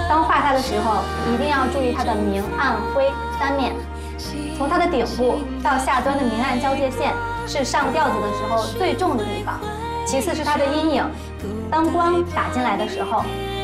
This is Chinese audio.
当画它的时候，一定要注意它的明暗灰三面。从它的顶部到下端的明暗交界线是上调子的时候最重的地方，其次是它的阴影。当光打进来的时候，